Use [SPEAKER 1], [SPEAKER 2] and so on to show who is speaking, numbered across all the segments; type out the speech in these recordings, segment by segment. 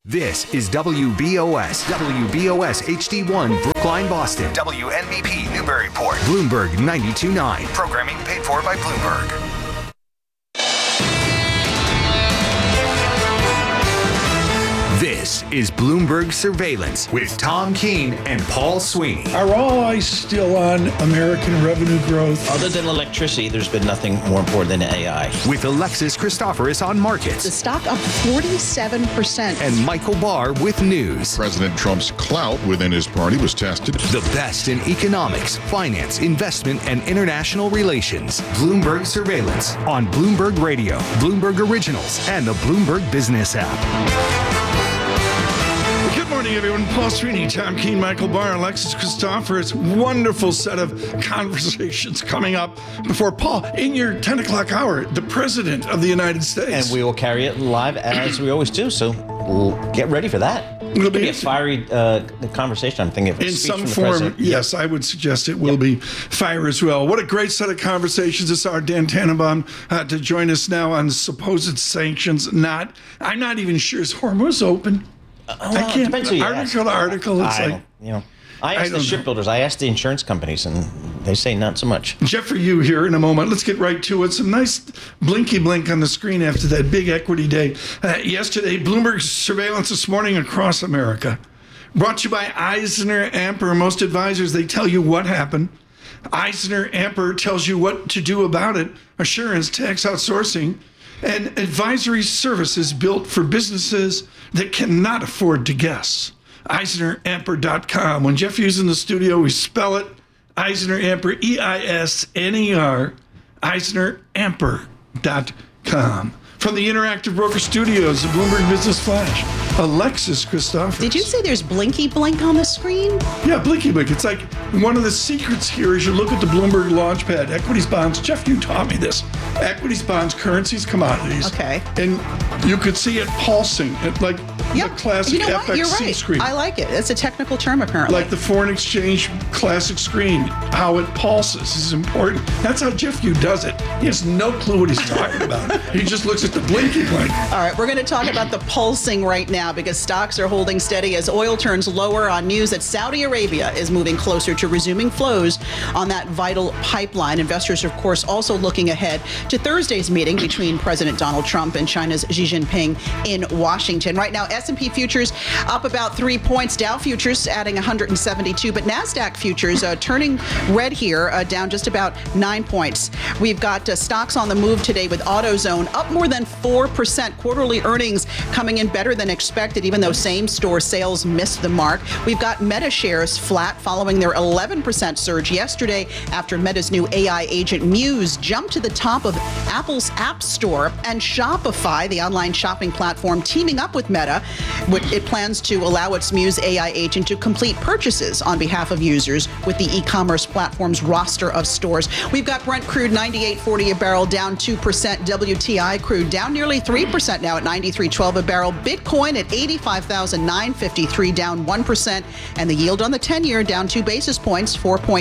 [SPEAKER 1] This is WBOS HD1 Brookline, Boston. WNBP Newburyport. Bloomberg 92.9. Programming paid for by Bloomberg. This is Bloomberg Surveillance with Tom Keene and Paul Sweeney.
[SPEAKER 2] Are all eyes still on American revenue growth?
[SPEAKER 3] Other than electricity, there's been nothing more important than AI.
[SPEAKER 1] With Alexis Christoforous on markets.
[SPEAKER 4] The stock up 47%.
[SPEAKER 1] And Michael Barr with news.
[SPEAKER 5] President Trump's clout within his party was tested.
[SPEAKER 1] The best in economics, finance, investment, and international relations. Bloomberg Surveillance on Bloomberg Radio, Bloomberg Originals, and the Bloomberg Business app.
[SPEAKER 2] Good morning, everyone. Paul Sweeney, Tom Keene, Michael Barr, Alexis Christoforous. Wonderful set of conversations coming up before Paul, in your 10 o'clock hour, the President of the United States.
[SPEAKER 3] And we will carry it live as we always do, so we'll get ready for that. It'll be a fiery conversation, I'm thinking.
[SPEAKER 2] In some form, yes, I would suggest it will be fire as well. What a great set of conversations. It's our Dan Tannenbaum to join us now on supposed sanctions. I'm not even sure is Hormuz open. I can't.
[SPEAKER 3] Depends who you
[SPEAKER 2] article to article. It's
[SPEAKER 3] I asked the shipbuilders, I asked the insurance companies, and they say not so much.
[SPEAKER 2] Jeffrey Yu here in a moment. Let's get right to it. Some nice blinky blink on the screen after that big equity day yesterday. Bloomberg Surveillance this morning across America. Brought to you by Eisner Amper. Most advisors, they tell you what happened. Eisner Amper tells you what to do about it. Assurance, tax outsourcing, and advisory services built for businesses that cannot afford to guess. EisnerAmper.com. When Jeff Yu's in the studio, we spell it Eisner Amper, EISNER, EisnerAmper.com. From the Interactive Broker Studios, the Bloomberg Business Flash, Alexis Christoforous.
[SPEAKER 4] Did you say there's blinky blink on the screen?
[SPEAKER 2] Yeah, blinky blink. It's like one of the secrets here is you look at the Bloomberg Launchpad, equities, bonds. Jeff, you taught me this. Equities, bonds, currencies, commodities.
[SPEAKER 4] Okay.
[SPEAKER 2] And you could see it pulsing, like the classic FXC screen.
[SPEAKER 4] I like it. It's a technical term, apparently.
[SPEAKER 2] Like the foreign exchange classic screen, how it pulses is important. That's how Jeff Yu does it. He has no clue what he's talking about. He just looks at the blinky blink.
[SPEAKER 4] All right, we're going to talk about the pulsing right now because stocks are holding steady as oil turns lower on news that Saudi Arabia is moving closer to resuming flows on that vital pipeline. Investors, of course, also looking ahead to Thursday's meeting between President Donald Trump and China's Xi Jinping in Washington. Right now, S&P futures up about 3 points. Dow futures adding 172, but NASDAQ futures turning red here, down just about 9 points. We've got stocks on the move today with AutoZone up more than 4%. Quarterly earnings coming in better than expected, even though same-store sales missed the mark. We've got Meta shares flat following their 11% surge yesterday after Meta's new AI agent Muse jumped to the top of Apple's App Store, and Shopify, the online shopping platform, teaming up with Meta. It plans to allow its Muse AI agent to complete purchases on behalf of users with the e-commerce platform's roster of stores. We've got Brent crude 98.40 a barrel, down 2%. WTI crude down nearly 3% now at 93.12 a barrel. Bitcoin at 85,953, down 1%. And the yield on the 10-year down 2 basis points,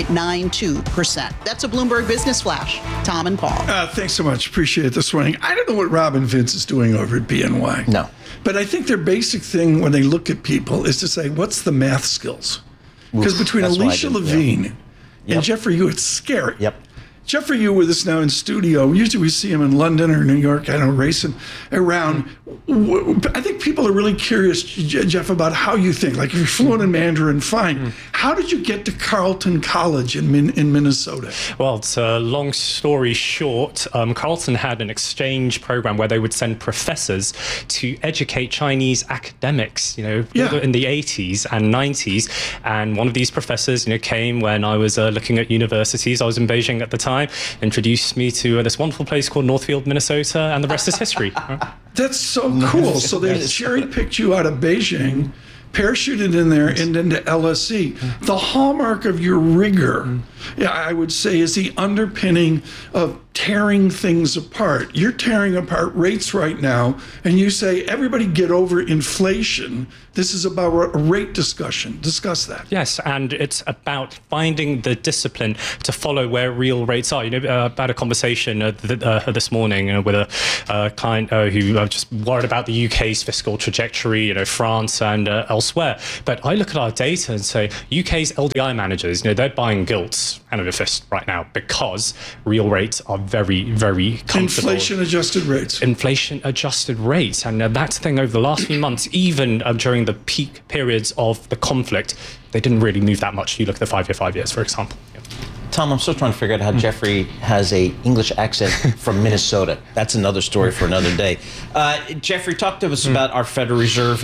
[SPEAKER 4] 4.92%. That's a Bloomberg Business Flash. Tom and Paul.
[SPEAKER 2] Thanks so much. Appreciate it this morning. I don't know what Robin Vince is doing over at BNY.
[SPEAKER 3] No.
[SPEAKER 2] But I think their basic thing when they look at people is to say, what's the math skills? Because between Alicia Levine and Jeffrey Yu, it's scary.
[SPEAKER 3] Yep.
[SPEAKER 2] Jeffrey Yu with us now in studio. Usually we see him in London or New York, I don't know, racing around. I think people are really curious, Jeff, about how you think. Like if you're fluent in Mandarin, fine. How did you get to Carleton College in Minnesota?
[SPEAKER 6] Well, it's a long story short. Carleton had an exchange program where they would send professors to educate Chinese academics, in the 80s and 90s. And one of these professors, came when I was looking at universities. I was in Beijing at the time. Introduced me to this wonderful place called Northfield, Minnesota, and the rest is history.
[SPEAKER 2] That's so cool. So they cherry-picked you out of Beijing, parachuted in there and into LSE. The hallmark of your rigor I would say, is the underpinning of tearing things apart. You're tearing apart rates right now, and you say, everybody get over inflation. This is about a rate discussion. Discuss that.
[SPEAKER 6] Yes, and it's about finding the discipline to follow where real rates are. About a conversation this morning with a client who just worried about the UK's fiscal trajectory, France and elsewhere. But I look at our data and say, UK's LDI managers, they're buying gilts hand over fist right now because real rates are very, very comfortable.
[SPEAKER 2] Inflation-adjusted rates.
[SPEAKER 6] Inflation-adjusted rates. And that's the thing over the last few months, even during the peak periods of the conflict, they didn't really move that much. You look at the 5 years, for example. Yeah.
[SPEAKER 3] Tom, I'm still trying to figure out how Jeffrey has a English accent from Minnesota. That's another story for another day. Jeffrey, talk to us about our Federal Reserve.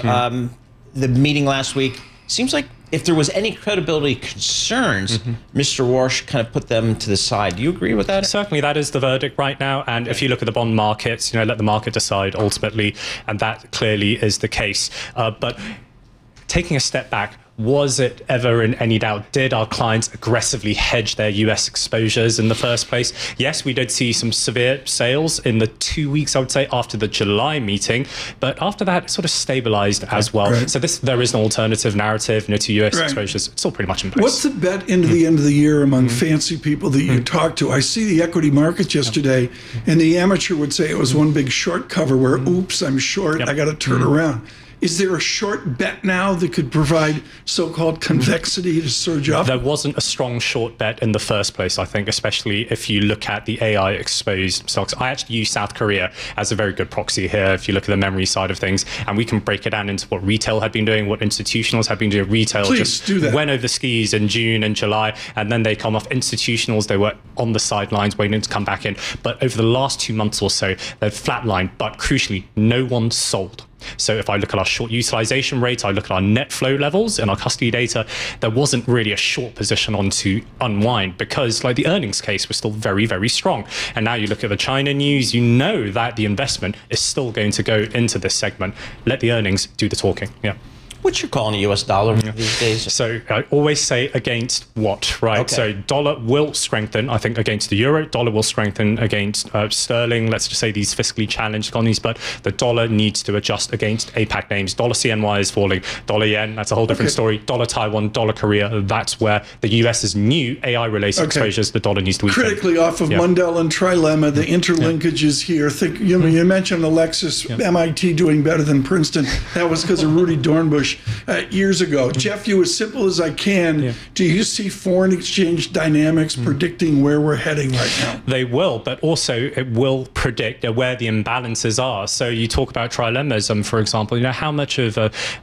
[SPEAKER 3] The meeting last week, seems like if there was any credibility concerns, Mr. Warsh kind of put them to the side. Do you agree with that?
[SPEAKER 6] Certainly, that is the verdict right now. And if you look at the bond markets, let the market decide ultimately. And that clearly is the case. But taking a step back, was it ever in any doubt? Did our clients aggressively hedge their US exposures in the first place? Yes, we did see some severe sales in the 2 weeks, I would say, after the July meeting. But after that, it sort of stabilized as well.
[SPEAKER 2] Right.
[SPEAKER 6] So there is an alternative narrative to US exposures. It's still pretty much in place.
[SPEAKER 2] What's the bet into the end of the year among fancy people that you talk to? I see the equity markets yesterday, and the amateur would say it was one big short cover where, oops, I'm short, I got to turn around. Is there a short bet now that could provide so-called convexity to surge up?
[SPEAKER 6] There wasn't a strong short bet in the first place, I think, especially if you look at the AI-exposed stocks. I actually use South Korea as a very good proxy here, if you look at the memory side of things, and we can break it down into what retail had been doing, what institutionals had been doing. Retail just went over the skis in June and July, and then they come off. Institutionals, they were on the sidelines waiting to come back in. But over the last 2 months or so, they've flatlined, but crucially, no one sold. So if I look at our short utilization rates, I look at our net flow levels in our custody data, there wasn't really a short position on to unwind because the earnings case was still very, very strong. And now you look at the China news, that the investment is still going to go into this segment. Let the earnings do the talking. Yeah.
[SPEAKER 3] What's your call on the US dollar these days?
[SPEAKER 6] So I always say against what, right?
[SPEAKER 3] Okay.
[SPEAKER 6] So dollar will strengthen, I think, against the euro. Dollar will strengthen against sterling. Let's just say these fiscally challenged economies, but the dollar needs to adjust against APAC names. Dollar CNY is falling. Dollar yen, that's a whole different story. Dollar Taiwan, dollar Korea, that's where the US's new AI-related exposures, the dollar needs to weaken.
[SPEAKER 2] Critically off of Mundell and Trilemma, the interlinkages here. You mentioned Alexis, MIT doing better than Princeton. That was because of Rudy Dornbush. Years ago. Jeff, you as simple as I can, do you see foreign exchange dynamics predicting where we're heading right now?
[SPEAKER 6] They will, but also it will predict where the imbalances are. So you talk about trilemmas, for example, how much of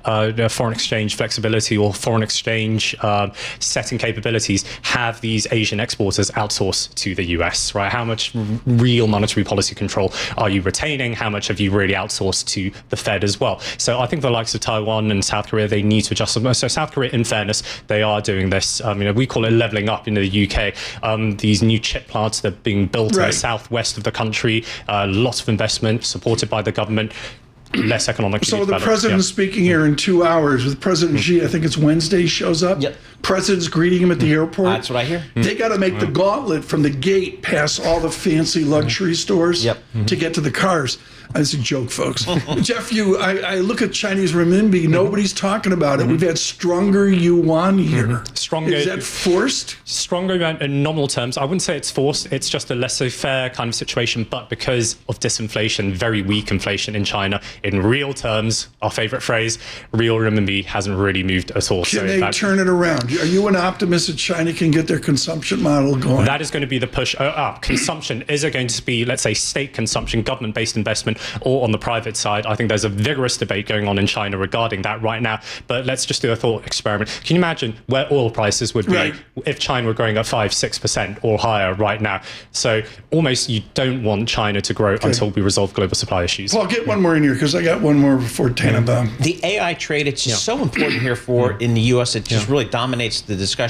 [SPEAKER 6] a foreign exchange flexibility or foreign exchange setting capabilities have these Asian exporters outsourced to the US, right? How much real monetary policy control are you retaining? How much have you really outsourced to the Fed as well? So I think the likes of Taiwan and South Korea, they need to adjust. So South Korea, in fairness, they are doing this. We call it leveling up in the UK. These new chip plants that are being built in the southwest of the country, lots of investment supported by the government. Less economic.
[SPEAKER 2] So the president is speaking here in 2 hours with President Xi. I think it's Wednesday. Shows up.
[SPEAKER 3] Yep.
[SPEAKER 2] President's greeting him at the airport.
[SPEAKER 3] That's what I hear.
[SPEAKER 2] They got to make the gauntlet from the gate past all the fancy luxury stores to get to the cars. That's a joke, folks. Jeff, I look at Chinese renminbi. Nobody's talking about it. We've had stronger yuan here.
[SPEAKER 6] Stronger.
[SPEAKER 2] Is that forced?
[SPEAKER 6] Stronger in nominal terms. I wouldn't say it's forced. It's just a laissez-faire kind of situation. But because of disinflation, very weak inflation in China, in real terms, our favorite phrase, real renminbi hasn't really moved at all.
[SPEAKER 2] Can they turn it around? Are you an optimist that China can get their consumption model going?
[SPEAKER 6] That is going to be the push up. Consumption, is it going to be, let's say, state consumption, government-based investment, or on the private side? I think there's a vigorous debate going on in China regarding that right now. But let's just do a thought experiment. Can you imagine where oil prices would be if China were growing at 5-6% or higher right now? So almost you don't want China to grow until we resolve global supply issues.
[SPEAKER 2] Well, I'll get one more in here because I got one more before Tannenbaum.
[SPEAKER 3] The AI trade, it's just so important here in the U.S. It just really dominates the discussion.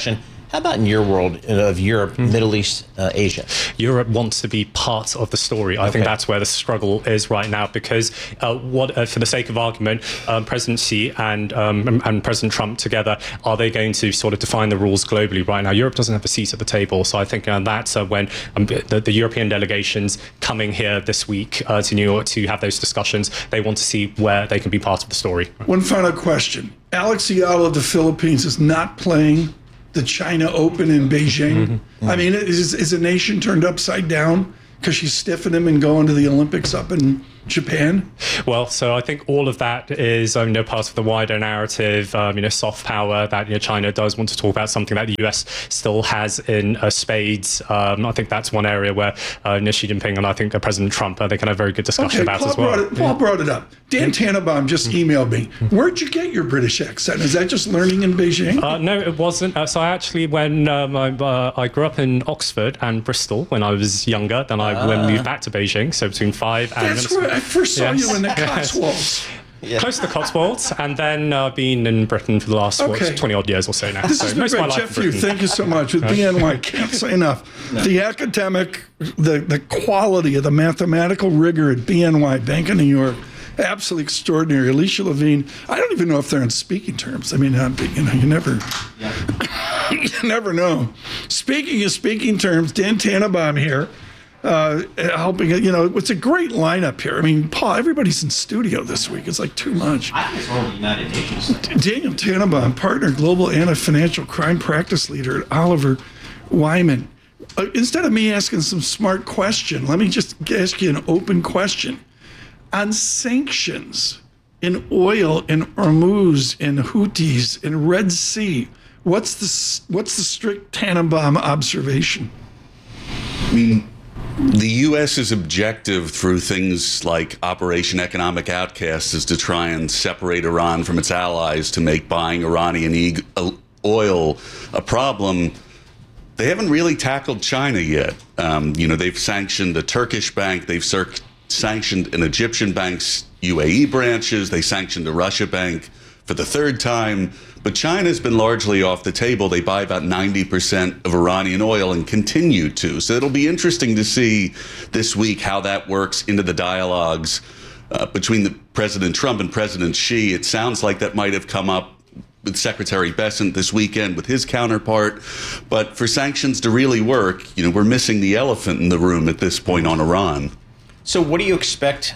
[SPEAKER 3] How about in your world of Europe, Middle East, Asia?
[SPEAKER 6] Europe wants to be part of the story. I think that's where the struggle is right now, because for the sake of argument, President Xi and President Trump together, are they going to sort of define the rules globally right now? Europe doesn't have a seat at the table. So I think that's when the European delegations coming here this week to New York to have those discussions, they want to see where they can be part of the story.
[SPEAKER 2] One final question. Alex Ayala of the Philippines is not playing the China Open in Beijing. I mean, is a nation turned upside down because she's stiffing him and going to the Olympics up in Japan?
[SPEAKER 6] Well, so I think all of that is part of the wider narrative, soft power that China does want to talk about, something that the US still has in spades. I think that's one area where Xi Jinping and I think President Trump, they can have a very good discussion about as well.
[SPEAKER 2] Paul brought it up. Dan Tannenbaum just emailed me. Where'd you get your British accent? Is that just learning in Beijing?
[SPEAKER 6] No, it wasn't. So I actually, when I grew up in Oxford and Bristol when I was younger, then I moved back to Beijing, so between 5 and...
[SPEAKER 2] That's where I first saw you in the Cotswolds.
[SPEAKER 6] Close to the Cotswolds, and then been in Britain for the last 20-odd years or so now.
[SPEAKER 2] This has been great. Jeff, thank you so much. With BNY, can't say enough. The academic, the quality of the mathematical rigor at BNY, Bank of New York, absolutely extraordinary. Alicia Levine, I don't even know if they're on speaking terms. I mean, you never know. Speaking of speaking terms, Dan Tannenbaum here. Helping, it's a great lineup here. I mean, Paul, everybody's in studio this week. It's like too much.
[SPEAKER 3] I think it's all the United Nations.
[SPEAKER 2] Daniel Tannenbaum, partner, global anti-financial crime practice leader at Oliver Wyman. Instead of me asking some smart question, let me just ask you an open question. On sanctions in oil, in Hormuz, in Houthis, in Red Sea, what's the strict Tannenbaum observation?
[SPEAKER 7] I mean, the U.S.'s objective through things like Operation Economic Outcast is to try and separate Iran from its allies to make buying Iranian oil a problem. They haven't really tackled China yet. They've sanctioned a Turkish bank. They've sanctioned an Egyptian bank's UAE branches. They sanctioned a Russia bank for the third time. But China's been largely off the table. They buy about 90% of Iranian oil and continue to. So it'll be interesting to see this week how that works into the dialogues between the President Trump and President Xi. It sounds like that might have come up with Secretary Bessent this weekend with his counterpart. But for sanctions to really work, we're missing the elephant in the room at this point on Iran.
[SPEAKER 3] So what do you expect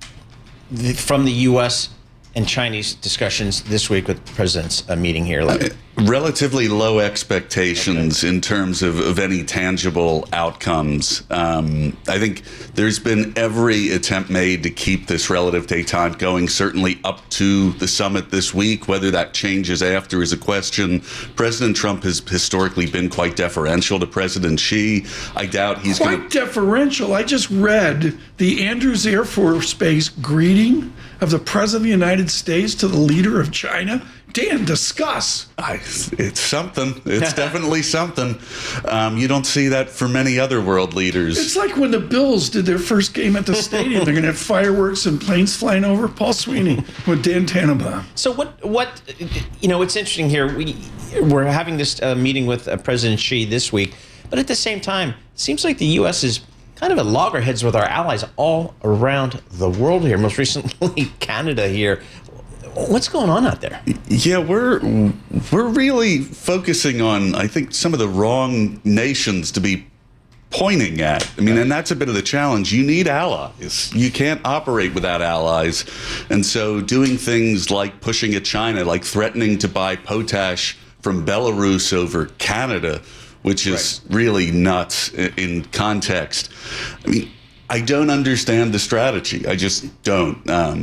[SPEAKER 3] from the U.S. and Chinese discussions this week with the president's meeting here?
[SPEAKER 7] Relatively low expectations in terms of any tangible outcomes. I think there's been every attempt made to keep this relative détente going, certainly up to the summit this week. Whether that changes after is a question. President Trump has historically been quite deferential to President Xi. I doubt he's
[SPEAKER 2] quite deferential. I just read the Andrews Air Force Base greeting of the President of the United States to the leader of China. Dan, discuss.
[SPEAKER 7] It's something. It's definitely something. You don't see that for many other world leaders.
[SPEAKER 2] It's like when the Bills did their first game at the stadium. They're going to have fireworks and planes flying over. Paul Sweeney with Dan Tannenbaum.
[SPEAKER 3] So what it's interesting here. We're having this meeting with President Xi this week, but at the same time, it seems like the U.S. is kind of at loggerheads with our allies all around the world here. Most recently, Canada here. What's going on out there?
[SPEAKER 7] Yeah, we're really focusing on, I think, some of the wrong nations to be pointing at. I mean, and that's a bit of the challenge. You need allies. You can't operate without allies. And so doing things like pushing at China, like threatening to buy potash from Belarus over Canada, which is really nuts in context. I mean, I don't understand the strategy. I just don't.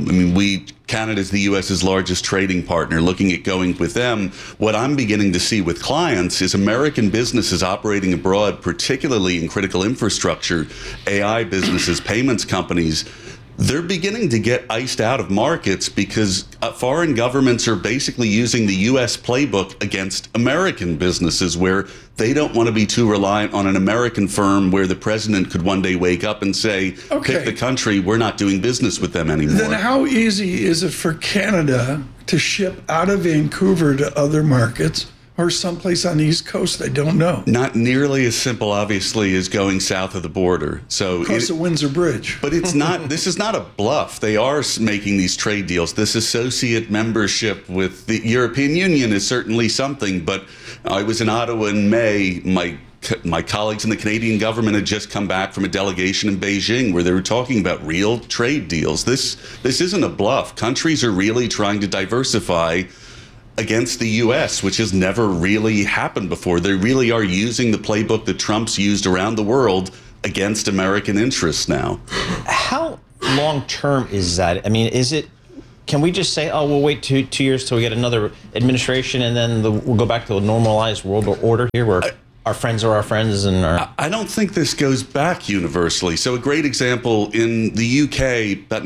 [SPEAKER 7] Canada's the U.S.'s largest trading partner. Looking at going with them, what I'm beginning to see with clients is American businesses operating abroad, particularly in critical infrastructure, AI businesses, payments companies. They're beginning to get iced out of markets because foreign governments are basically using the U.S. playbook against American businesses, where they don't want to be too reliant on an American firm where the president could one day wake up and say, pick the country, we're not doing business with them anymore.
[SPEAKER 2] Then how easy is it for Canada to ship out of Vancouver to other markets, or someplace on the East Coast? I don't know.
[SPEAKER 7] Not nearly as simple, obviously, as going south of the border. So
[SPEAKER 2] Across the Windsor Bridge.
[SPEAKER 7] But it's not. This is not a bluff. They are making these trade deals. This associate membership with the European Union is certainly something. But I was in Ottawa in May. My colleagues in the Canadian government had just come back from a delegation in Beijing where they were talking about real trade deals. This isn't a bluff. Countries are really trying to diversify against the U.S., which has never really happened before. They really are using the playbook that Trump's used around the world against American interests now.
[SPEAKER 3] How long-term is that? I mean, can we just say, oh, we'll wait two years till we get another administration and then we'll go back to a normalized world order here where our friends are our friends and
[SPEAKER 7] I don't think this goes back universally. So a great example, in the UK, about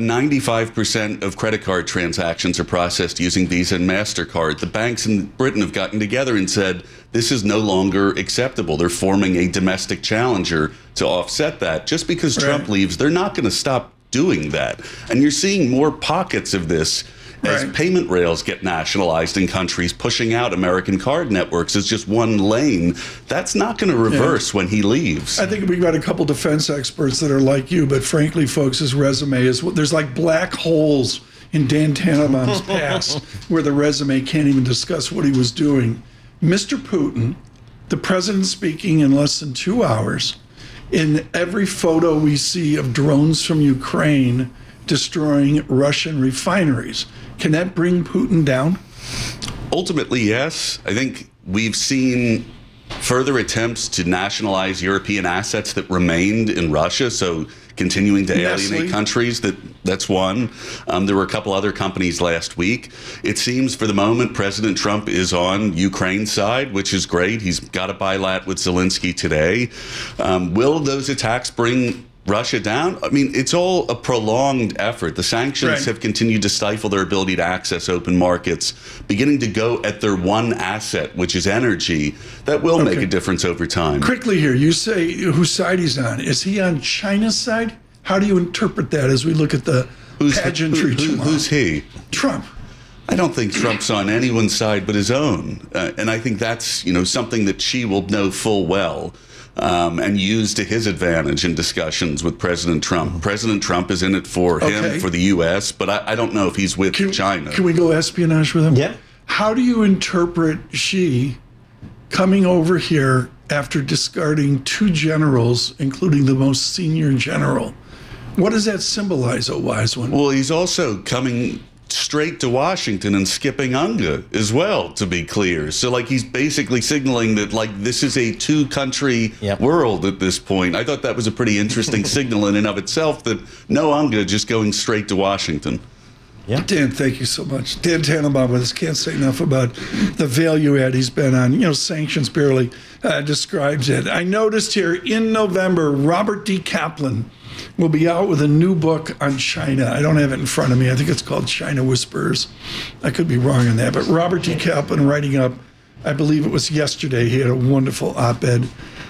[SPEAKER 7] 95% of credit card transactions are processed using Visa and MasterCard. The banks in Britain have gotten together and said, this is no longer acceptable. They're forming a domestic challenger to offset that. Just because Trump leaves, they're not going to stop doing that. And you're seeing more pockets of this as payment rails get nationalized in countries, pushing out American card networks as just one lane. That's not going to reverse when he leaves.
[SPEAKER 2] I think we've got a couple defense experts that are like you, but frankly, folks, his resume is, there's like black holes in Dan Tannenbaum's past where the resume can't even discuss what he was doing. Mr. Putin, the president speaking in less than 2 hours, in every photo we see of drones from Ukraine destroying Russian refineries. Can that bring Putin down?
[SPEAKER 7] Ultimately, yes. I think we've seen further attempts to nationalize European assets that remained in Russia, so continuing to alienate countries, that's one. There were a couple other companies last week. It seems for the moment President Trump is on Ukraine's side, which is great. He's got a bilat with Zelensky today. Will those attacks bring Russia down? I mean, it's all a prolonged effort. The sanctions have continued to stifle their ability to access open markets, beginning to go at their one asset, which is energy. That will make a difference over time.
[SPEAKER 2] Quickly here, you say whose side he's on. Is he on China's side? How do you interpret that as we look at the pageantry tomorrow?
[SPEAKER 7] Who's he?
[SPEAKER 2] Trump.
[SPEAKER 7] I don't think Trump's on anyone's side but his own. And I think that's, something that Xi will know full well. And use to his advantage in discussions with President Trump. President Trump is in it for him, for the U.S., but I don't know if he's with China.
[SPEAKER 2] Can we go espionage with him?
[SPEAKER 3] Yeah.
[SPEAKER 2] How do you interpret Xi coming over here after discarding 2 generals, including the most senior general? What does that symbolize, oh wise one?
[SPEAKER 7] Well, he's also coming straight to Washington and skipping UNGA as well, to be clear. So he's basically signaling that this is a 2-country world at this point. I thought that was a pretty interesting signal in and of itself, that no UNGA, just going straight to Washington.
[SPEAKER 2] Yeah. Dan, thank you so much. Dan Tannenbaum with us. Can't say enough about the value add he's been on. Sanctions barely describes it. I noticed here in November, Robert D. Kaplan will be out with a new book on China. I don't have it in front of me. I think it's called China Whispers. I could be wrong on that. But Robert D. Kaplan writing up, I believe it was yesterday, he had a wonderful op-ed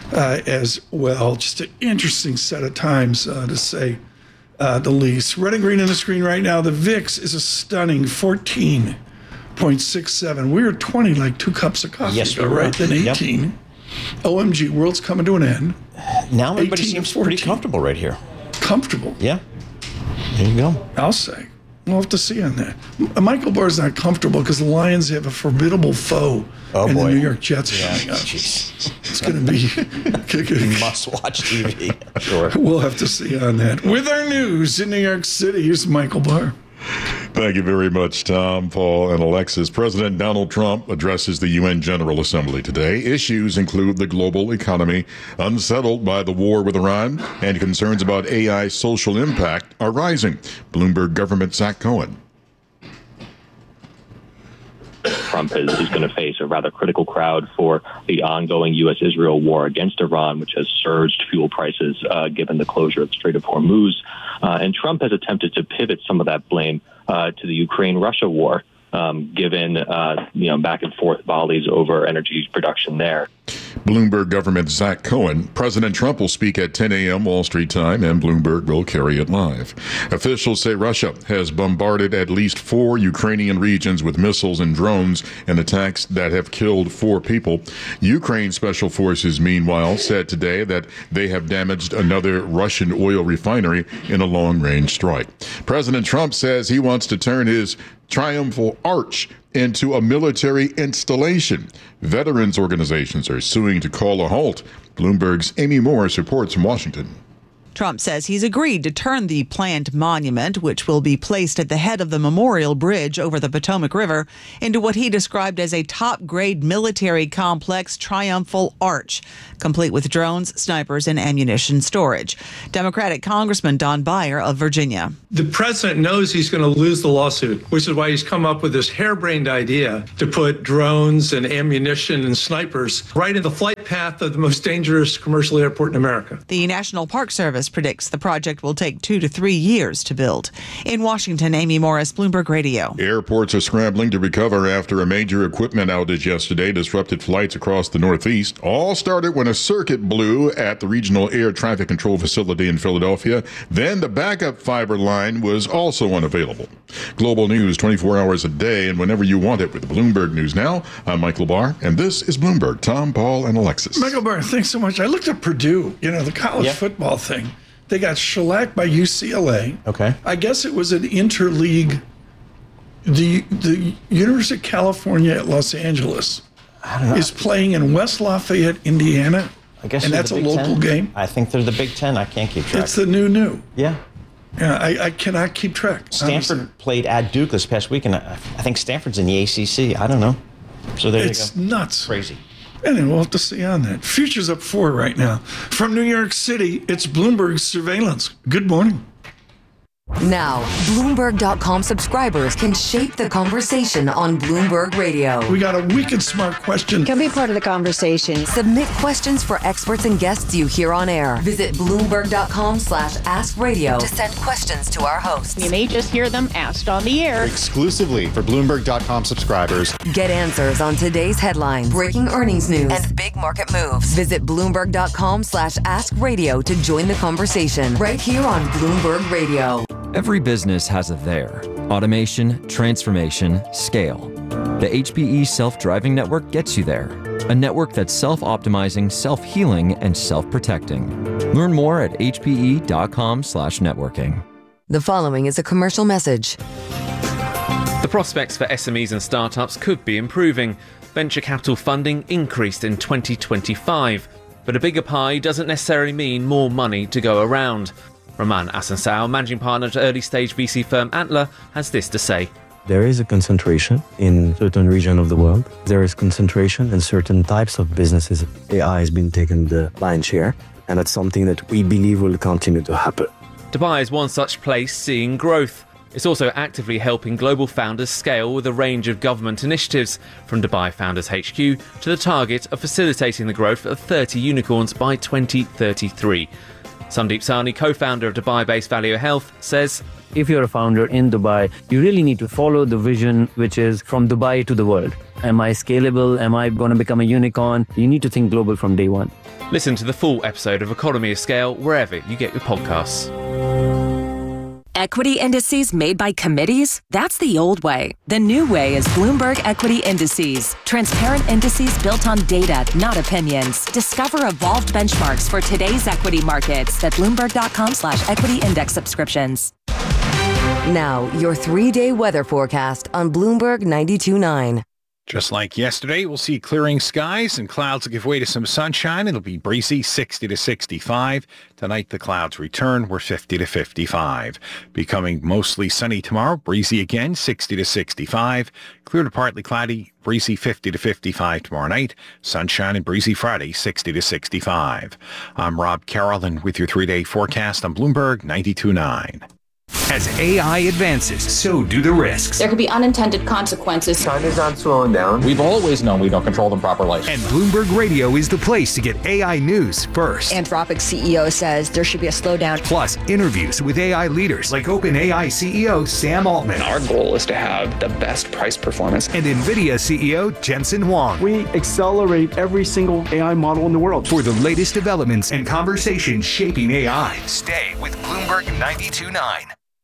[SPEAKER 2] as well. Just an interesting set of times, to say the least. Red and green on the screen right now. The VIX is a stunning 14.67. We were 20 like 2 cups of coffee ago, right? Then 18. Yep. OMG, world's coming to an end.
[SPEAKER 3] Now everybody seems pretty comfortable right here.
[SPEAKER 2] Comfortable?
[SPEAKER 3] Yeah. There you go.
[SPEAKER 2] I'll say. We'll have to see on that. Michael Barr's not comfortable because the Lions have a formidable foe in the New York Jets coming up.
[SPEAKER 3] Jeez.
[SPEAKER 2] It's going to be
[SPEAKER 3] must-watch TV. Sure.
[SPEAKER 2] We'll have to see on that. With our news in New York City, here's Michael Barr.
[SPEAKER 5] Thank you very much, Tom, Paul, and Alexis. President Donald Trump addresses the UN General Assembly today. Issues include the global economy, unsettled by the war with Iran, and concerns about AI social impact are rising. Bloomberg government Zach Cohen.
[SPEAKER 8] Trump is going to face a rather critical crowd for the ongoing U.S.-Israel war against Iran, which has surged fuel prices given the closure of the Strait of Hormuz. And Trump has attempted to pivot some of that blame to the Ukraine-Russia war, given back and forth volleys over energy production there.
[SPEAKER 5] Bloomberg government Zach Cohen. President Trump will speak at 10 a.m. Wall Street time, and Bloomberg will carry it live. Officials say Russia has bombarded at least 4 Ukrainian regions with missiles and drones in attacks that have killed 4 people. Ukraine special forces, meanwhile, said today that they have damaged another Russian oil refinery in a long-range strike. President Trump says he wants to turn his triumphal arch into a military installation. Veterans organizations are suing to call a halt. Bloomberg's Amy Morris reports from Washington.
[SPEAKER 9] Trump says he's agreed to turn the planned monument, which will be placed at the head of the Memorial Bridge over the Potomac River, into what he described as a top-grade military complex triumphal arch, complete with drones, snipers, and ammunition storage. Democratic Congressman Don Beyer of Virginia.
[SPEAKER 10] The president knows he's going to lose the lawsuit, which is why he's come up with this harebrained idea to put drones and ammunition and snipers right in the flight path of the most dangerous commercial airport in America.
[SPEAKER 9] The National Park Service predicts the project will take 2 to 3 years to build. In Washington, Amy Morris, Bloomberg Radio.
[SPEAKER 5] Airports are scrambling to recover after a major equipment outage yesterday disrupted flights across the Northeast. All started when a circuit blew at the Regional Air Traffic Control Facility in Philadelphia. Then the backup fiber line was also unavailable. Global news 24 hours a day and whenever you want it with Bloomberg News Now. I'm Michael Barr, and this is Bloomberg. Tom, Paul, and Alexis.
[SPEAKER 2] Michael Barr, thanks so much. I looked at Purdue, the college football thing. They got shellacked by UCLA.
[SPEAKER 3] Okay.
[SPEAKER 2] I guess it was an interleague. The University of California at Los Angeles is playing in West Lafayette, Indiana.
[SPEAKER 3] I guess,
[SPEAKER 2] and that's a local game.
[SPEAKER 3] I think they're the Big Ten. I can't keep track.
[SPEAKER 2] It's the new.
[SPEAKER 3] Yeah.
[SPEAKER 2] Yeah, I cannot keep track.
[SPEAKER 3] Stanford
[SPEAKER 2] honestly.
[SPEAKER 3] played at Duke this past week, and I think Stanford's in the ACC. I don't know. So there you go.
[SPEAKER 2] It's nuts.
[SPEAKER 3] Crazy.
[SPEAKER 2] Anyway, we'll have to see on that. Future's up 4 right now. From New York City, it's Bloomberg Surveillance. Good morning.
[SPEAKER 11] Now, Bloomberg.com subscribers can shape the conversation on Bloomberg Radio.
[SPEAKER 2] We got a wicked smart question.
[SPEAKER 12] Can be part of the conversation.
[SPEAKER 11] Submit questions for experts and guests you hear on air. Visit Bloomberg.com/AskRadio to send questions to our hosts.
[SPEAKER 12] You may just hear them asked on the air.
[SPEAKER 13] Exclusively for Bloomberg.com subscribers.
[SPEAKER 11] Get answers on today's headlines, breaking earnings news, and big market moves. Visit Bloomberg.com/AskRadio to join the conversation right here on Bloomberg Radio.
[SPEAKER 14] Every business has a there. Automation, transformation, scale. The HPE Self-Driving Network gets you there. A network that's self-optimizing, self-healing, and self-protecting. Learn more at hpe.com/networking.
[SPEAKER 11] The following is a commercial message.
[SPEAKER 15] The prospects for SMEs and startups could be improving. Venture capital funding increased in 2025, but a bigger pie doesn't necessarily mean more money to go around. Roman Asansao, managing partner to early-stage VC firm Antler, has this to say.
[SPEAKER 16] There is a concentration in certain regions of the world. There is concentration in certain types of businesses. AI has been taking the lion's share, and that's something that we believe will continue to happen.
[SPEAKER 15] Dubai is one such place seeing growth. It's also actively helping global founders scale with a range of government initiatives, from Dubai Founders HQ to the target of facilitating the growth of 30 unicorns by 2033. Sandeep Sahni, co-founder of Dubai-based Value Health, says,
[SPEAKER 17] if you're a founder in Dubai, you really need to follow the vision, which is from Dubai to the world. Am I scalable? Am I going to become a unicorn? You need to think global from day one.
[SPEAKER 15] Listen to the full episode of Economy of Scale wherever you get your podcasts.
[SPEAKER 18] Equity indices made by committees? That's the old way. The new way is Bloomberg Equity Indices. Transparent indices built on data, not opinions. Discover evolved benchmarks for today's equity markets at Bloomberg.com/equity index subscriptions.
[SPEAKER 11] Now, your 3-day weather forecast on Bloomberg 92.9.
[SPEAKER 19] Just like yesterday, we'll see clearing skies and clouds will give way to some sunshine. It'll be breezy, 60 to 65. Tonight, the clouds return. We're 50 to 55. Becoming mostly sunny tomorrow. Breezy again, 60 to 65. Clear to partly cloudy, breezy, 50 to 55 tomorrow night. Sunshine and breezy Friday, 60 to 65. I'm Rob Carroll, and with your 3-day forecast on Bloomberg 92.9.
[SPEAKER 1] As AI advances, so do the risks.
[SPEAKER 20] There could be unintended consequences.
[SPEAKER 21] China's not slowing down. We've always known we don't control them properly.
[SPEAKER 1] And Bloomberg Radio is the place to get AI news first.
[SPEAKER 22] Anthropic CEO says there should be a slowdown.
[SPEAKER 1] Plus, interviews with AI leaders like OpenAI CEO Sam Altman.
[SPEAKER 21] Our goal is to have the best price performance.
[SPEAKER 1] And NVIDIA CEO Jensen Huang.
[SPEAKER 23] We accelerate every single AI model in the world.
[SPEAKER 1] For the latest developments and conversations shaping AI, stay with Bloomberg 92.9.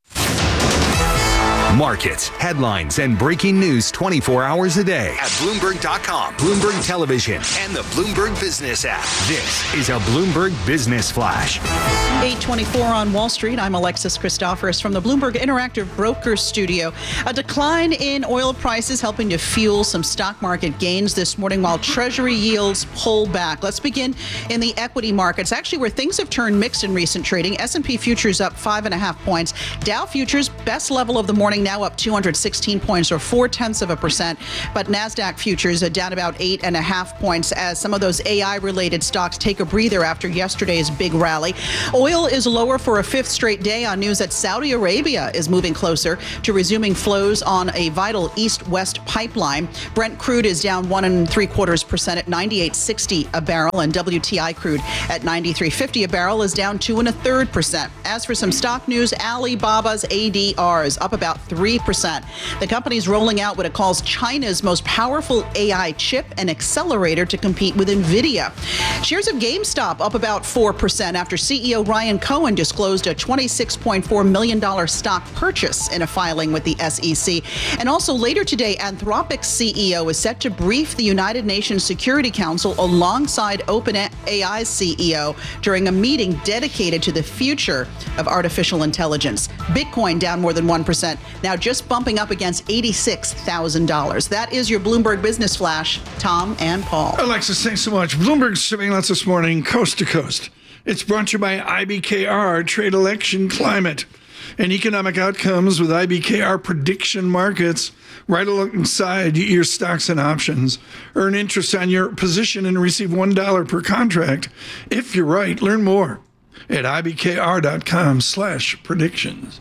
[SPEAKER 1] Markets, headlines, and breaking news 24 hours a day at Bloomberg.com, Bloomberg Television, and the Bloomberg Business app. This is a Bloomberg Business Flash.
[SPEAKER 4] 8:24 on Wall Street. I'm Alexis Christoforous from the Bloomberg Interactive Brokers Studio. A decline in oil prices helping to fuel some stock market gains this morning while Treasury yields pull back. Let's begin in the equity markets, actually where things have turned mixed in recent trading. S&P futures up 5.5 points. Dow futures, best level of the morning, now up 216 points or 0.4%. But NASDAQ futures are down about 8.5 points as some of those AI-related stocks take a breather after yesterday's big rally. Oil is lower for a fifth straight day on news that Saudi Arabia is moving closer to resuming flows on a vital east-west pipeline. Brent crude is down 1.75% at $98.60 a barrel, and WTI crude at $93.50 a barrel is down 2.33%. As for some stock news, Alibaba's ADR is up about 3%. The company's rolling out what it calls China's most powerful AI chip and accelerator to compete with NVIDIA. Shares of GameStop up about 4% after CEO Ryan Cohen disclosed a $26.4 million stock purchase in a filing with the SEC. And also later today, Anthropic's CEO is set to brief the United Nations Security Council alongside OpenAI's CEO during a meeting dedicated to the future of artificial intelligence. Bitcoin down more than 1%, now just bumping up against $86,000. That is your Bloomberg Business Flash. Tom and Paul.
[SPEAKER 2] Alexis, thanks so much. Bloomberg surveillance this morning, coast to coast. It's brought to you by IBKR, Trade Election Climate, and economic outcomes with IBKR prediction markets right alongside your stocks and options. Earn interest on your position and receive $1 per contract. If you're right, learn more at ibkr.com/predictions.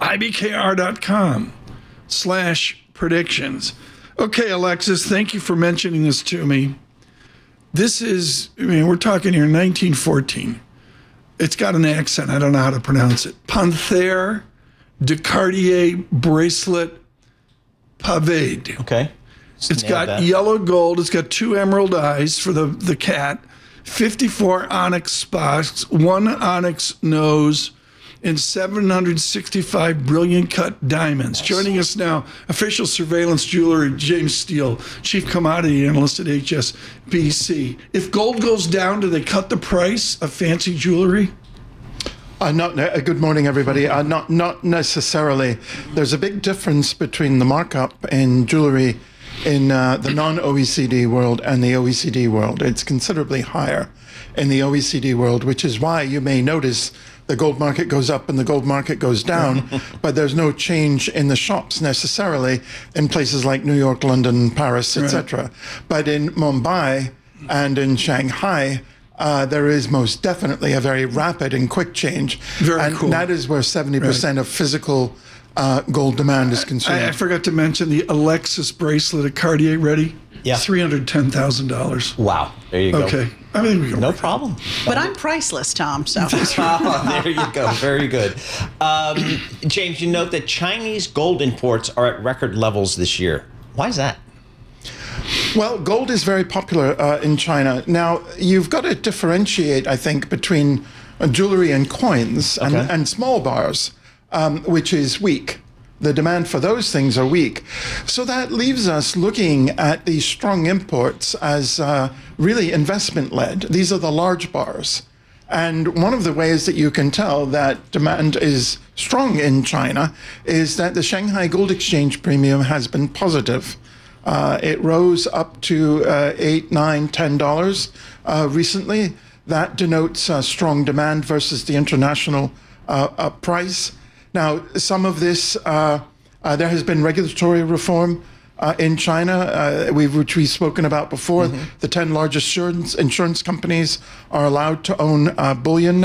[SPEAKER 2] ibkr.com/predictions. Okay, Alexis, thank you for mentioning this to me. This is, we're talking here 1914. It's got an accent. I don't know how to pronounce it. Panthère de Cartier bracelet pavade.
[SPEAKER 3] Okay.
[SPEAKER 2] It's got yellow gold. It's got 2 emerald eyes for the cat, 54 onyx spots, 1 onyx nose, and 765 brilliant cut diamonds. Nice. Joining us now, official surveillance jeweler James Steele, chief commodity analyst at HSBC. If gold goes down, do they cut the price of fancy jewelry?
[SPEAKER 24] Good morning, everybody. Not necessarily. There's a big difference between the markup in jewelry in the non-OECD world and the OECD world. It's considerably higher in the OECD world, which is why you may notice the gold market goes up and the gold market goes down, but there's no change in the shops necessarily in places like New York, London, Paris, etc. Right. But in Mumbai and in Shanghai, there is most definitely a very rapid and quick change. Very cool. That is where 70% of physical gold demand is concerned.
[SPEAKER 2] I forgot to mention the Alexis bracelet at Cartier. Ready?
[SPEAKER 3] Yeah.
[SPEAKER 2] $310,000.
[SPEAKER 3] Wow. There you go.
[SPEAKER 2] Okay. I mean, we
[SPEAKER 3] no problem.
[SPEAKER 4] But I'm priceless, Tom. So
[SPEAKER 3] there you go. Very good. James, you note that Chinese gold imports are at record levels this year. Why is that?
[SPEAKER 24] Well, gold is very popular in China. Now, you've got to differentiate, I think, between jewelry and coins and small bars, which is weak. The demand for those things are weak. So that leaves us looking at these strong imports as really investment-led. These are the large bars. And one of the ways that you can tell that demand is strong in China is that the Shanghai Gold Exchange premium has been positive. It rose up to $8, $9, $10 recently. That denotes strong demand versus the international price. Now, some of this, there has been regulatory reform in China, which we've spoken about before. The 10 largest insurance companies are allowed to own bullion now.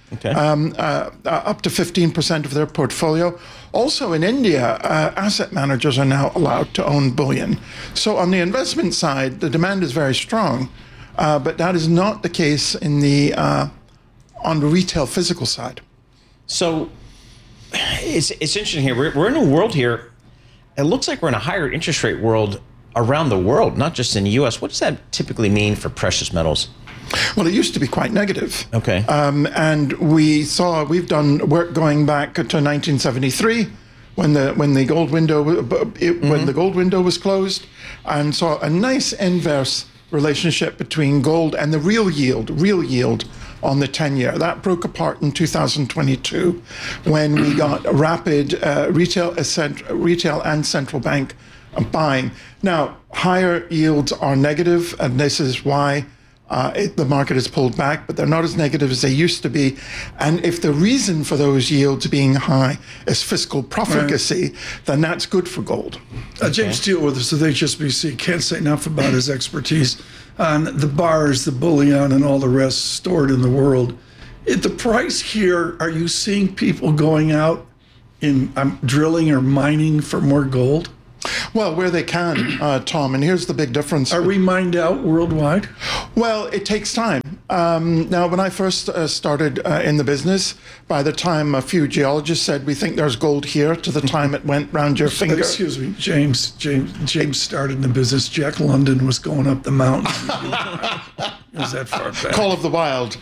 [SPEAKER 3] Okay.
[SPEAKER 24] Up to 15% of their portfolio. Also in India, asset managers are now allowed to own bullion. So on the investment side, the demand is very strong, but that is not the case in on the retail physical side.
[SPEAKER 3] So it's interesting here. We're in a world here. It looks like we're in a higher interest rate world around the world, not just in the U.S. What does that typically mean for precious metals?
[SPEAKER 24] Well, it used to be quite negative.
[SPEAKER 3] Okay.
[SPEAKER 24] And we've done work going back to 1973 when the gold window when the gold window was closed, and saw a nice inverse relationship between gold and the real yield on the 10-year. That broke apart in 2022 when we got rapid retail and central bank buying. Now, higher yields are negative, and this is why the market has pulled back, but they're not as negative as they used to be. And if the reason for those yields being high is fiscal profligacy, then that's good for gold.
[SPEAKER 2] James Steele with us at HSBC. Can't say enough about his expertise on the bars, the bullion, and all the rest stored in the world. At the price here, are you seeing people going out in drilling or mining for more gold?
[SPEAKER 24] Well, where they can, Tom, and here's the big difference.
[SPEAKER 2] Are we mined out worldwide?
[SPEAKER 24] Well, it takes time. Now, when I first started in the business, by the time a few geologists said, we think there's gold here, to the time it went round your finger.
[SPEAKER 2] Excuse me, James started in the business. Jack London was going up the mountain. It was that far back.
[SPEAKER 24] Call of the Wild.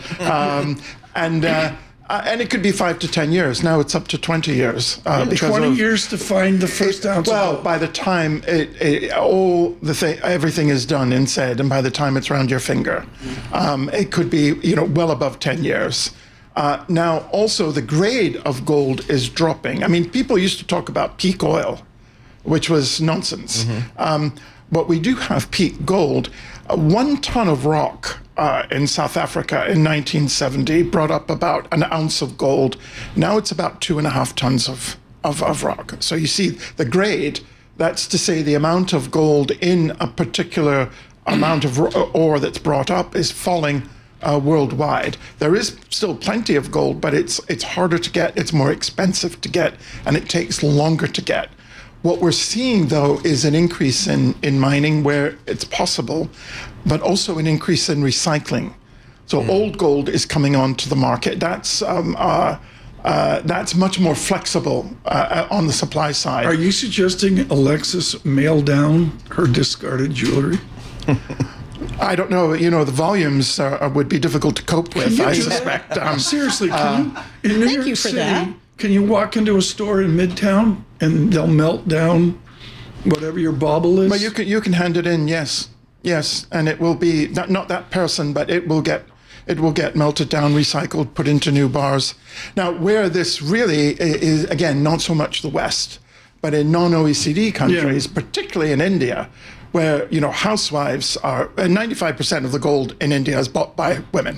[SPEAKER 24] And it could be 5 to 10 years. Now it's up to 20 years.
[SPEAKER 2] 20 years to find the first ounce of gold.
[SPEAKER 24] By the time everything is done and said, and by the time it's around your finger, it could be well above 10 years. Now, also, the grade of gold is dropping. I mean, people used to talk about peak oil, which was nonsense. But we do have peak gold. 1 ton of rock in South Africa in 1970 brought up about an ounce of gold. Now it's about 2.5 tons of rock. So you see the grade, that's to say the amount of gold in a particular amount of ore that's brought up is falling worldwide. There is still plenty of gold, but it's harder to get, it's more expensive to get, and it takes longer to get. What we're seeing, though, is an increase in mining where it's possible, but also an increase in recycling. So old gold is coming onto the market. That's much more flexible on the supply side.
[SPEAKER 2] Are you suggesting Alexis mail down her discarded jewelry?
[SPEAKER 24] I don't know. The volumes would be difficult to cope with, I suspect.
[SPEAKER 2] Seriously, can you, in New York City, can you walk into a store in Midtown and they'll melt down whatever your bauble is?
[SPEAKER 24] Well, you can hand it in, yes, and it will be not that person, but it will get melted down, recycled, put into new bars. Now, where this really is, again, not so much the West, but in non-OECD countries, particularly in India, where housewives are 95% of the gold in India is bought by women.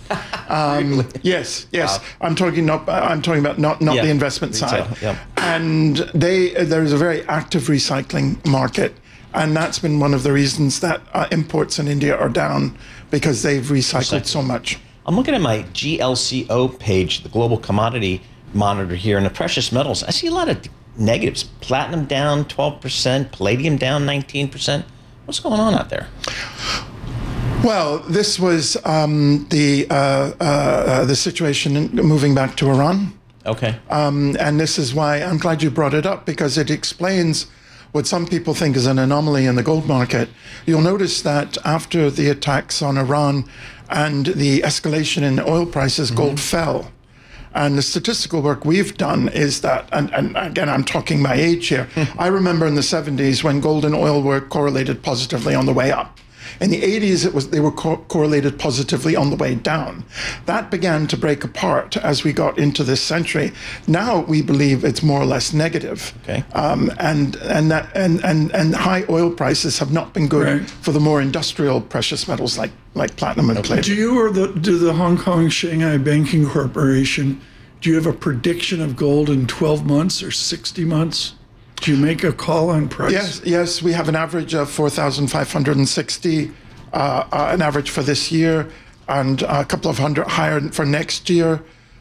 [SPEAKER 24] Yes. Wow. I'm talking about not the investment side.
[SPEAKER 3] Yep.
[SPEAKER 24] And there's a very active recycling market, and that's been one of the reasons that imports in India are down, because they've recycled so much.
[SPEAKER 3] I'm looking at my GLCO page, the Global Commodity Monitor here, and the precious metals. I see a lot of negatives. Platinum down 12%, palladium down 19%. What's going on out there?
[SPEAKER 24] Well, this was the situation moving back to Iran.
[SPEAKER 3] Okay.
[SPEAKER 24] And this is why I'm glad you brought it up, because it explains what some people think is an anomaly in the gold market. You'll notice that after the attacks on Iran and the escalation in oil prices, gold fell. And the statistical work we've done is that, and again, I'm talking my age here, I remember in the 70s when gold and oil were correlated positively on the way up. In the 80s, they were correlated positively on the way down. That began to break apart as we got into this century. Now we believe it's more or less negative.
[SPEAKER 3] Okay.
[SPEAKER 24] And high oil prices have not been good for the more industrial precious metals like platinum and palladium.
[SPEAKER 2] Do you or do the Hong Kong Shanghai Banking Corporation, do you have a prediction of gold in 12 months or 60 months? Do you make a call on price?
[SPEAKER 24] Yes, we have an average of 4,560, an average for this year, and a couple of hundred higher for next year.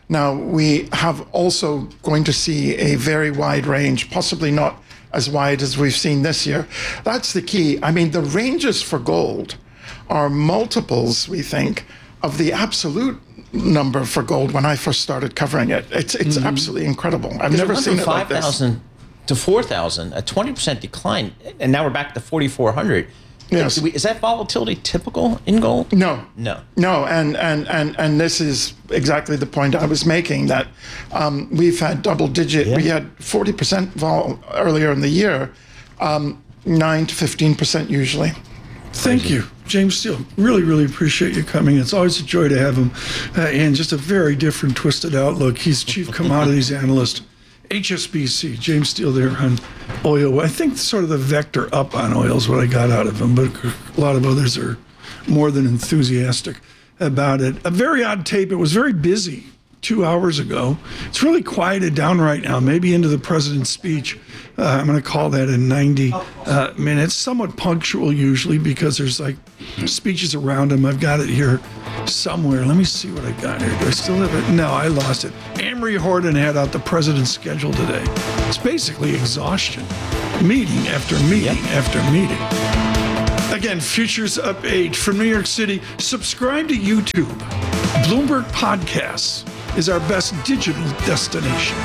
[SPEAKER 24] Now, we have also going to see a very wide range, possibly not as wide as we've seen this year. That's the key. I mean, the ranges for gold are multiples, we think, of the absolute number for gold when I first started covering it. It's absolutely incredible. I've never seen it like this.
[SPEAKER 3] 5,000 to 4,000, a 20% decline, and now we're back to 4,400.
[SPEAKER 24] Yes.
[SPEAKER 3] Is that volatility typical in gold?
[SPEAKER 24] No.
[SPEAKER 3] No.
[SPEAKER 24] And this is exactly the point I was making, that we've had double digit, we had 40% vol earlier in the year, 9 to 15% usually.
[SPEAKER 2] Thank you, James Steele. Really, really appreciate you coming. It's always a joy to have him, and just a very different, twisted outlook. He's Chief Commodities Analyst, HSBC. James Steele there on oil. I think sort of the vector up on oil is what I got out of him, but a lot of others are more than enthusiastic about it. A very odd tape. It was very busy 2 hours ago. It's really quieted down right now, maybe into the president's speech. I'm going to call that in 90 minutes. Somewhat punctual usually because there's like speeches around him. I've got it here somewhere. Let me see what I got here. Do I still have it? No, I lost it. Amory Horton had out the president's schedule today. It's basically exhaustion. Meeting after meeting after meeting. Again, Futures Up 8 from New York City. Subscribe to YouTube. Bloomberg Podcasts is our best digital destination.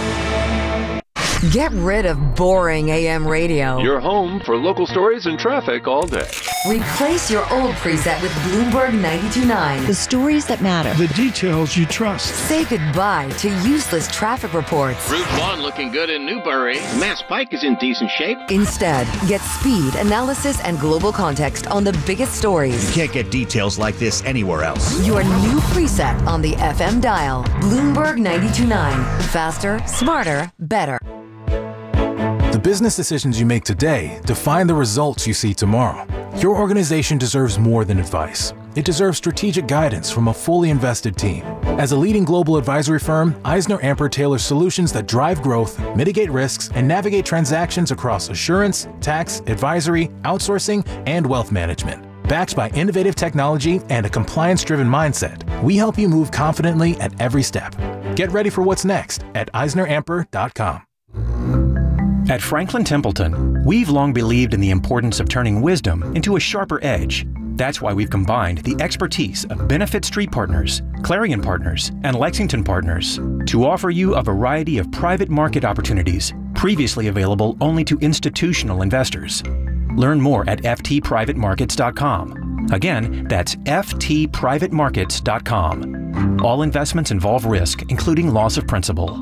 [SPEAKER 11] Get rid of boring AM radio.
[SPEAKER 6] Your home for local stories and traffic all day.
[SPEAKER 11] Replace your old preset with Bloomberg 92.9.
[SPEAKER 12] The stories that matter.
[SPEAKER 2] The details you trust.
[SPEAKER 11] Say goodbye to useless traffic reports.
[SPEAKER 7] Route 1 looking good in Newbury. Mass Pike is in decent shape.
[SPEAKER 11] Instead, get speed, analysis, and global context on the biggest stories.
[SPEAKER 8] You can't get details like this anywhere else.
[SPEAKER 11] Your new preset on the FM dial. Bloomberg 92.9. Faster, smarter, better.
[SPEAKER 10] The business decisions you make today define the results you see tomorrow. Your organization deserves more than advice. It deserves strategic guidance from a fully invested team. As a leading global advisory firm, EisnerAmper tailors solutions that drive growth, mitigate risks, and navigate transactions across assurance, tax, advisory, outsourcing, and wealth management. Backed by innovative technology and a compliance-driven mindset, we help you move confidently at every step. Get ready for what's next at EisnerAmper.com.
[SPEAKER 25] At Franklin Templeton, we've long believed in the importance of turning wisdom into a sharper edge. That's why we've combined the expertise of Benefit Street Partners, Clarion Partners, and Lexington Partners to offer you a variety of private market opportunities previously available only to institutional investors. Learn more at ftprivatemarkets.com. Again, that's ftprivatemarkets.com. All investments involve risk, including loss of principal.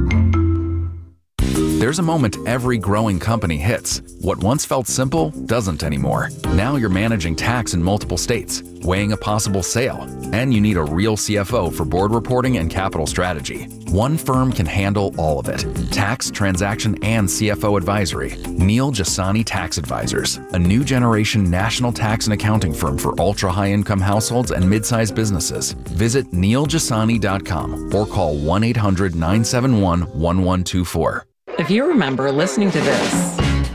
[SPEAKER 26] There's a moment every growing company hits. What once felt simple doesn't anymore. Now you're managing tax in multiple states, weighing a possible sale, and you need a real CFO for board reporting and capital strategy. One firm can handle all of it. Tax, transaction, and CFO advisory. Neil Jasani Tax Advisors, a new generation national tax and accounting firm for ultra-high income households and mid-sized businesses. Visit neiljasani.com or call 1-800-971-1124.
[SPEAKER 27] If you remember listening to this,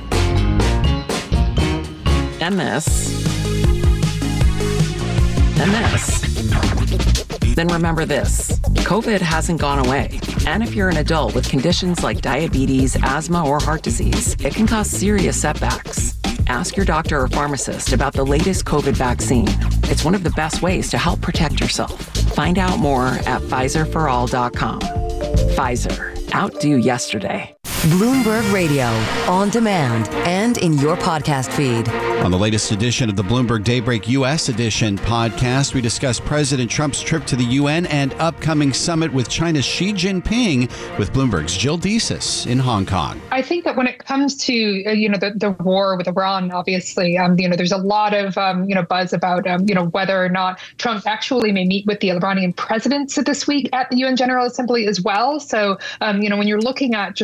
[SPEAKER 27] and this, and this, then remember this. COVID hasn't gone away. And if you're an adult with conditions like diabetes, asthma, or heart disease, it can cause serious setbacks. Ask your doctor or pharmacist about the latest COVID vaccine. It's one of the best ways to help protect yourself. Find out more at PfizerForAll.com. Pfizer. Outdo yesterday.
[SPEAKER 11] Bloomberg Radio, on demand, and in your podcast feed.
[SPEAKER 28] On the latest edition of the Bloomberg Daybreak U.S. Edition podcast, we discuss President Trump's trip to the UN and upcoming summit with China's Xi Jinping with Bloomberg's Jill Desis in Hong Kong.
[SPEAKER 29] I think that when it comes to, the war with Iran, obviously, there's a lot of, buzz about, whether or not Trump actually may meet with the Iranian president this week at the UN General Assembly as well. So, when you're looking at just sort of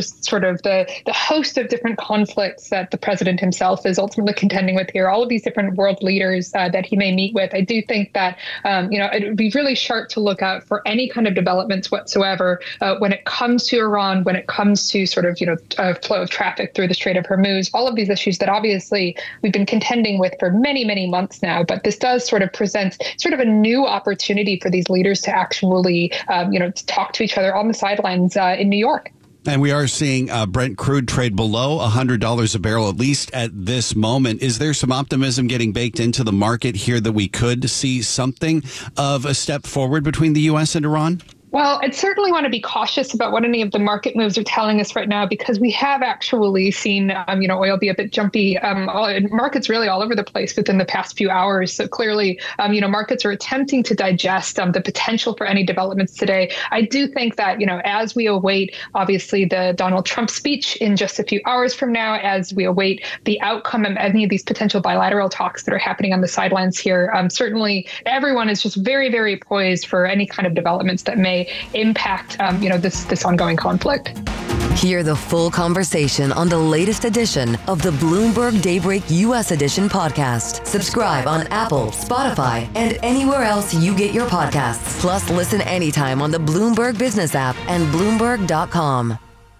[SPEAKER 29] of the host of different conflicts that the president himself is ultimately contending with here, all of these different world leaders that he may meet with, I do think that, it would be really sharp to look out for any kind of developments whatsoever when it comes to Iran, when it comes to sort of, flow of traffic through the Strait of Hormuz, all of these issues that obviously we've been contending with for many, many months now. But this does sort of present sort of a new opportunity for these leaders to actually, talk to each other on the sidelines in New York.
[SPEAKER 28] And we are seeing Brent crude trade below $100 a barrel, at least at this moment. Is there some optimism getting baked into the market here that we could see something of a step forward between the U.S. and Iran?
[SPEAKER 29] Well, I'd certainly want to be cautious about what any of the market moves are telling us right now, because we have actually seen, oil be a bit jumpy. Markets really all over the place within the past few hours. So clearly, markets are attempting to digest the potential for any developments today. I do think that, as we await, obviously, the Donald Trump speech in just a few hours from now, as we await the outcome of any of these potential bilateral talks that are happening on the sidelines here, certainly everyone is just very, very poised for any kind of developments that may impact, this ongoing conflict.
[SPEAKER 11] Hear the full conversation on the latest edition of the Bloomberg Daybreak U.S. Edition podcast. Subscribe on Apple, Spotify, and anywhere else you get your podcasts. Plus, listen anytime on the Bloomberg Business app and Bloomberg.com.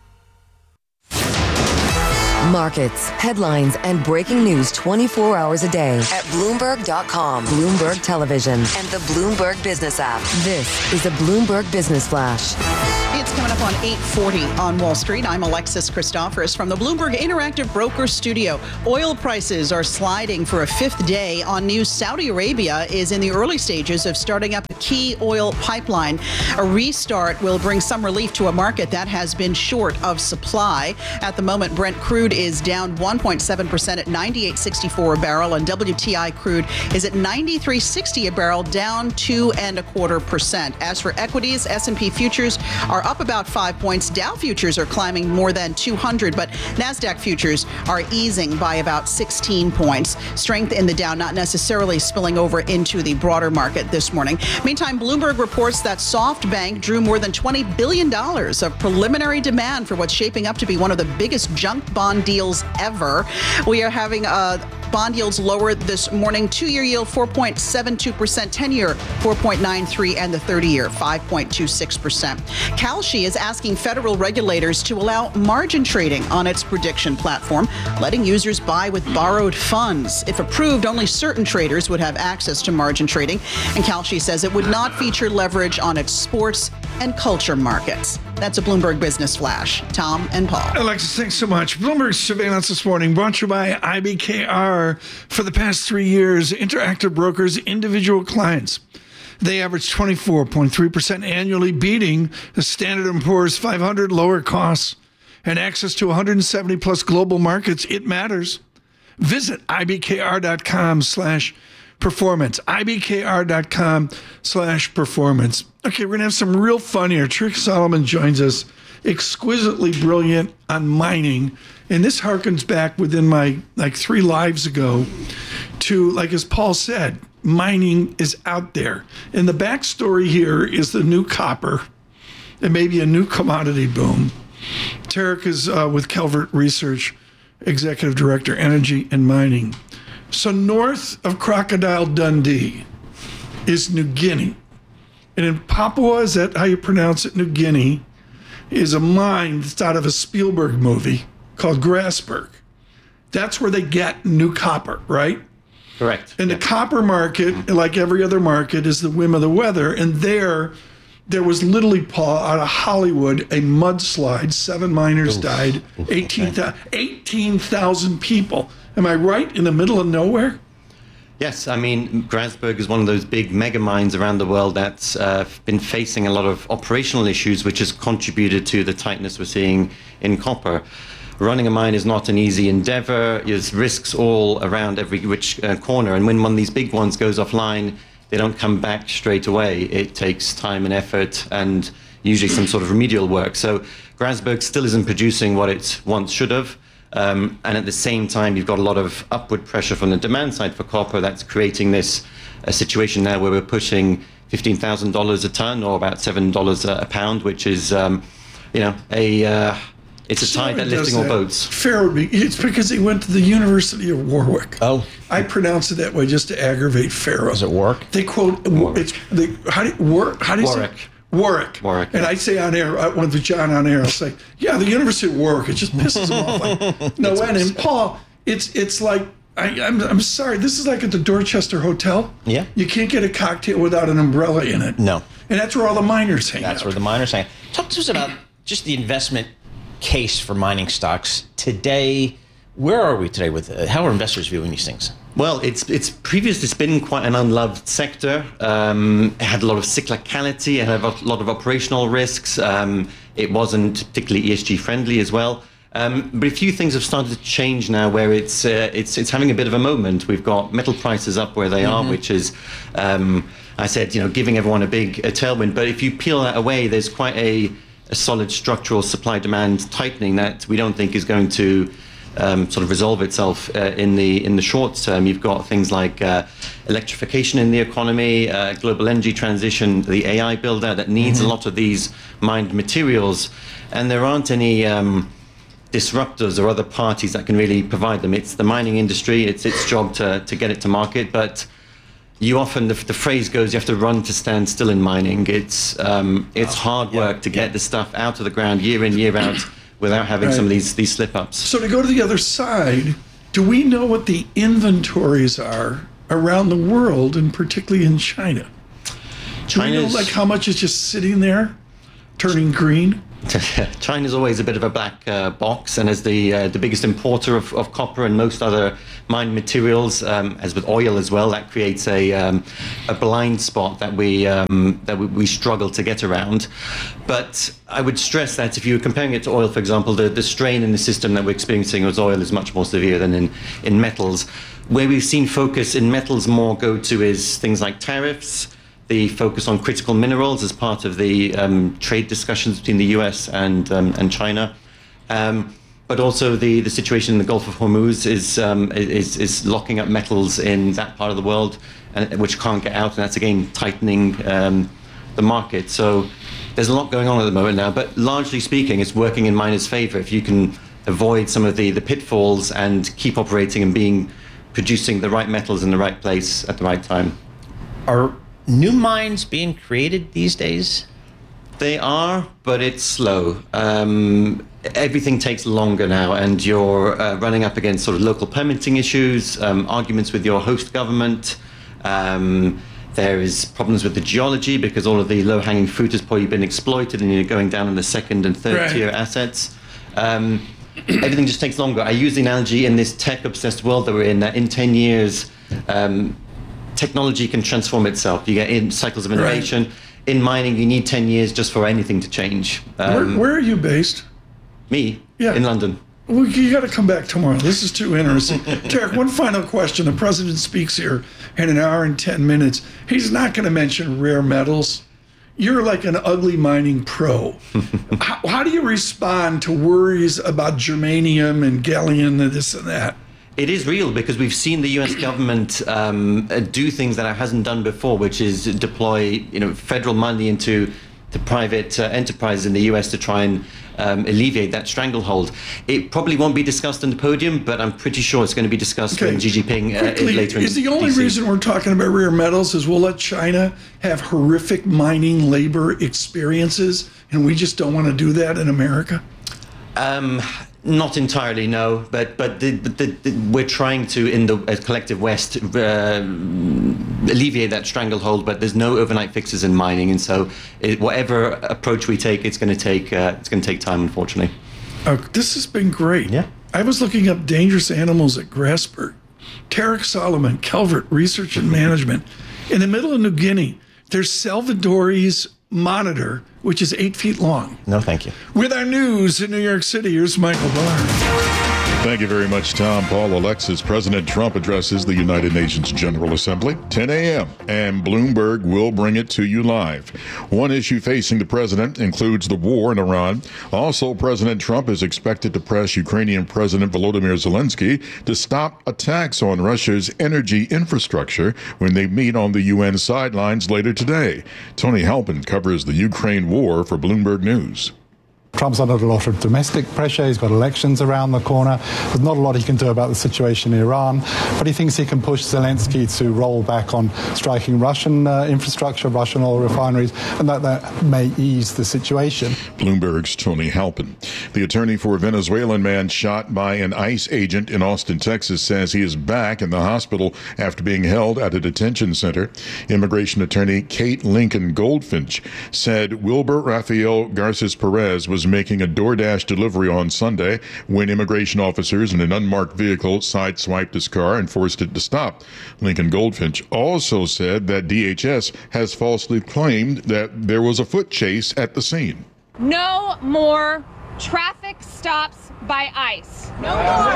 [SPEAKER 11] Markets, headlines, and breaking news 24 hours a day at Bloomberg.com, Bloomberg Television, and the Bloomberg Business app. This is a Bloomberg Business Flash.
[SPEAKER 4] It's coming up on 8:40 on Wall Street. I'm Alexis Christoforous from the Bloomberg Interactive Broker Studio. Oil prices are sliding for a fifth day on news. Saudi Arabia is in the early stages of starting up a key oil pipeline. A restart will bring some relief to a market that has been short of supply. At the moment, Brent crude is down 1.7% at $98.64 a barrel, and WTI crude is at $93.60 a barrel, down 2.25%. As for equities, S&P futures are up about 5 points. Dow futures are climbing more than 200, but NASDAQ futures are easing by about 16 points. Strength in the Dow not necessarily spilling over into the broader market this morning. Meantime, Bloomberg reports that SoftBank drew more than $20 billion of preliminary demand for what's shaping up to be one of the biggest junk bond deals ever. We are having bond yields lower this morning. 2-year yield 4.72%, 10-year 4.93%, and the 30-year 5.26%. Kalshi is asking federal regulators to allow margin trading on its prediction platform, letting users buy with borrowed funds. If approved, only certain traders would have access to margin trading, and Kalshi says it would not feature leverage on its sports and culture markets. That's a Bloomberg Business Flash. Tom and Paul.
[SPEAKER 2] Alexis, thanks so much. Bloomberg Surveillance this morning brought to you by IBKR. For the past 3 years, Interactive Brokers' individual clients, they averaged 24.3% annually, beating the Standard & Poor's 500. Lower costs and access to 170 plus global markets. It matters. Visit ibkr.com/performance. ibkr.com/performance. Okay, we're going to have some real fun here. Trick Solomon joins us, exquisitely brilliant on mining. And this harkens back within my 3 lives ago to, as Paul said, mining is out there. And the backstory here is the new copper and maybe a new commodity boom. Tarek is with Calvert Research, Executive Director, Energy and Mining. So north of Crocodile Dundee is New Guinea. And in Papua, is that how you pronounce it? New Guinea is a mine that's out of a Spielberg movie called Grasberg. That's where they get new copper, right?
[SPEAKER 3] Correct.
[SPEAKER 2] And the copper market, like every other market, is the whim of the weather. And there was literally, Paul, out of Hollywood, a mudslide. 7 miners died, 18,000 people. Am I right? In the middle of nowhere?
[SPEAKER 5] Yes, I mean, Grasberg is one of those big mega mines around the world that's been facing a lot of operational issues, which has contributed to the tightness we're seeing in copper. Running a mine is not an easy endeavor. There's risks all around every which corner. And when one of these big ones goes offline, they don't come back straight away. It takes time and effort and usually some sort of remedial work. So Grasberg still isn't producing what it once should have. And at the same time, you've got a lot of upward pressure from the demand side for copper that's creating this situation now where we're pushing $15,000 a ton, or about $7 a pound, which is, It's a tide that lifting all boats.
[SPEAKER 2] It's because he went to the University of Warwick.
[SPEAKER 3] Oh.
[SPEAKER 2] I pronounce it that way just to aggravate Pharaoh.
[SPEAKER 3] Does it work?
[SPEAKER 2] They quote, how do you say it? Warwick. And I say on air, I went to John on air, I'll say, yeah, the University of Warwick. It just pisses him off. Like, no end. And Paul, it's like, I'm sorry, this is like at the Dorchester Hotel.
[SPEAKER 3] Yeah.
[SPEAKER 2] You can't get a cocktail without an umbrella in it.
[SPEAKER 3] No.
[SPEAKER 2] And that's where all the miners hang out.
[SPEAKER 3] That's where the miners hang out. Talk to us about just the investment case for mining stocks today. Where are we today with how are investors viewing these things?
[SPEAKER 5] Well, it's previously been quite an unloved sector. It had a lot of cyclicality. It had a lot of operational risks. It wasn't particularly ESG friendly as well. But a few things have started to change now, where it's having a bit of a moment. We've got metal prices up where they are, which is, I said, giving everyone a tailwind. But if you peel that away, there's quite a solid structural supply-demand tightening that we don't think is going to sort of resolve itself in the short term. You've got things like electrification in the economy, global energy transition, the AI build-out that needs a lot of these mined materials, and there aren't any disruptors or other parties that can really provide them. It's the mining industry. It's its job to get it to market, but you often, the phrase goes, you have to run to stand still in mining. It's hard work to get the stuff out of the ground year in, year out without having some of these slip-ups.
[SPEAKER 2] So to go to the other side, do we know what the inventories are around the world, and particularly in China? Do we know like how much is just sitting there, turning green?
[SPEAKER 5] China's always a bit of a black box, and as the biggest importer of copper and most other mined materials, as with oil as well, that creates a blind spot that we struggle to get around. But I would stress that if you were comparing it to oil, for example, the strain in the system that we're experiencing with oil is much more severe than in metals. Where we've seen focus in metals more go to is things like tariffs, the focus on critical minerals as part of the trade discussions between the US and China, but also the situation in the Gulf of Hormuz is locking up metals in that part of the world, which can't get out, and that's again tightening the market. So there's a lot going on at the moment now, but largely speaking, it's working in miners' favor if you can avoid some of the pitfalls and keep operating and producing the right metals in the right place at the right time.
[SPEAKER 3] Are new mines being created these days?
[SPEAKER 5] They are, but it's slow. Everything takes longer now, and you're running up against sort of local permitting issues, arguments with your host government. There is problems with the geology because all of the low-hanging fruit has probably been exploited, and you're going down in the second and third tier assets. Everything just takes longer. I use the analogy in this tech-obsessed world that we're in, that in 10 years, technology can transform itself. You get in cycles of innovation. Right. In mining, you need 10 years just for anything to change.
[SPEAKER 2] Where are you based?
[SPEAKER 5] Me?
[SPEAKER 2] Yeah.
[SPEAKER 5] In London.
[SPEAKER 2] Well, you got to come back tomorrow. This is too interesting. Tarek, one final question. The president speaks here in an hour and 10 minutes. He's not going to mention rare metals. You're like an ugly mining pro. How do you respond to worries about germanium and gallium and this and that?
[SPEAKER 5] It is real because we've seen the U.S. government do things that it hasn't done before, which is deploy, federal money into the private enterprises in the U.S. to try and alleviate that stranglehold. It probably won't be discussed on the podium, but I'm pretty sure it's going to be discussed when Xi Jinping later in
[SPEAKER 2] Is the only
[SPEAKER 5] DC.
[SPEAKER 2] reason we're talking about rare metals is we'll let China have horrific mining labor experiences, and we just don't want to do that in America?
[SPEAKER 5] Not entirely, no. But we're trying to, in the collective West, alleviate that stranglehold. But there's no overnight fixes in mining, and so whatever approach we take, it's going to take time, unfortunately.
[SPEAKER 2] This has been great.
[SPEAKER 5] Yeah.
[SPEAKER 2] I was looking up dangerous animals at Grasberg. Tarek Solomon, Calvert Research and Management. In the middle of New Guinea, there's Salvadori's monitor, which is 8 feet long.
[SPEAKER 3] No, thank you.
[SPEAKER 2] With our news in New York City, here's Michael Barr.
[SPEAKER 9] Thank you very much, Tom. Paul, Alexis, President Trump addresses the United Nations General Assembly, 10 a.m., and Bloomberg will bring it to you live. One issue facing the president includes the war in Iran. Also, President Trump is expected to press Ukrainian President Volodymyr Zelensky to stop attacks on Russia's energy infrastructure when they meet on the UN sidelines later today. Tony Halpin covers the Ukraine war for Bloomberg News.
[SPEAKER 13] Trump's under a lot of domestic pressure. He's got elections around the corner. There's not a lot he can do about the situation in Iran, but he thinks he can push Zelensky to roll back on striking Russian infrastructure, Russian oil refineries, and that may ease the situation.
[SPEAKER 9] Bloomberg's Tony Halpin. The attorney for a Venezuelan man shot by an ICE agent in Austin, Texas, says he is back in the hospital after being held at a detention center. Immigration attorney Kate Lincoln Goldfinch said Wilber Rafael Garces Perez was making a DoorDash delivery on Sunday when immigration officers in an unmarked vehicle sideswiped his car and forced it to stop. Lincoln Goldfinch also said that DHS has falsely claimed that there was a foot chase at the scene.
[SPEAKER 14] No more traffic stops by ICE.
[SPEAKER 15] No more.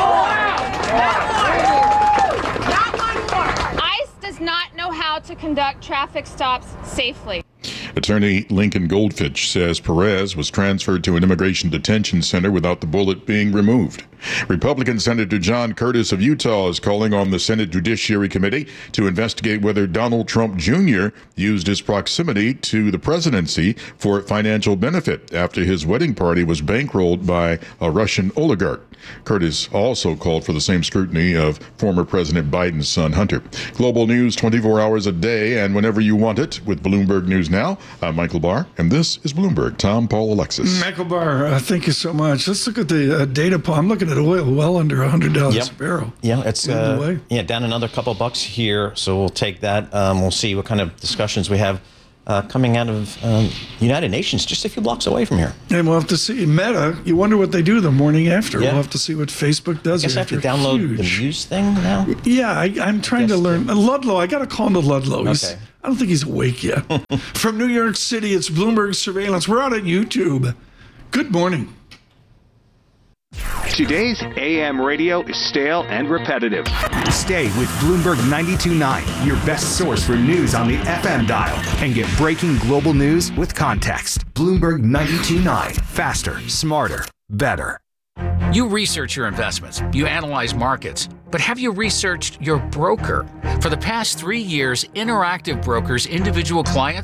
[SPEAKER 14] ICE does not know how to conduct traffic stops safely.
[SPEAKER 9] Attorney Lincoln Goldfinch says Perez was transferred to an immigration detention center without the bullet being removed. Republican Senator John Curtis of Utah is calling on the Senate Judiciary Committee to investigate whether Donald Trump Jr. used his proximity to the presidency for financial benefit after his wedding party was bankrolled by a Russian oligarch. Curtis also called for the same scrutiny of former President Biden's son, Hunter. Global news 24 hours a day and whenever you want it with Bloomberg News Now. I'm Michael Barr, and this is Bloomberg. Tom, Paul, Alexis.
[SPEAKER 2] Michael Barr, thank you so much. Let's look at the data. I'm looking at oil well under $100 a barrel.
[SPEAKER 3] Yeah, it's down another couple bucks here, so we'll take that. We'll see what kind of discussions we have coming out of United Nations, just a few blocks away from here.
[SPEAKER 2] And we'll have to see. Meta, you wonder what they do the morning after. Yeah. We'll have to see what Facebook does.
[SPEAKER 3] I guess I have to download the Muse thing now?
[SPEAKER 2] Yeah, I'm trying to learn. Ludlow, I got to call him to Ludlow. Okay. I don't think he's awake yet. From New York City, it's Bloomberg Surveillance. We're out on YouTube. Good morning.
[SPEAKER 6] Today's AM radio is stale and repetitive.
[SPEAKER 1] Stay with Bloomberg 92.9, your best source for news on the FM dial, and get breaking global news with context. Bloomberg 92.9, faster, smarter, better.
[SPEAKER 16] You research your investments, you analyze markets, but have you researched your broker? For the past 3 years, Interactive Brokers' individual clients